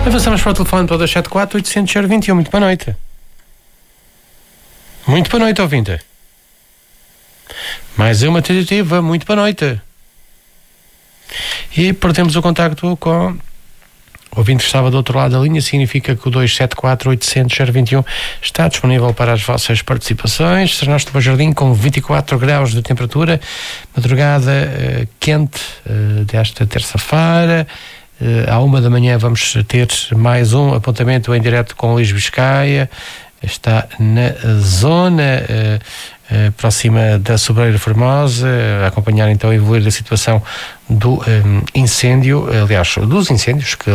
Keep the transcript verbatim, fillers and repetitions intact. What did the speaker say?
Avançamos para o telefone para o dois sete quatro, oito zero zero, dois um. Muito boa noite. Muito boa noite, ouvinte. Mais uma tentativa. Muito boa noite. E perdemos o contacto com o ouvinte que estava do outro lado da linha. Significa que o dois sete quatro, oito zero zero, dois um está disponível para as vossas participações. Será do Bom Jardim com vinte e quatro graus de temperatura. Madrugada uh, quente uh, desta terça-feira. Uh, à uma da manhã vamos ter mais um apontamento em direto com Luís Biscaia. Está na zona uh, uh, próxima da Sobreira Formosa, a acompanhar então a evoluir da situação do um, incêndio, aliás, dos incêndios que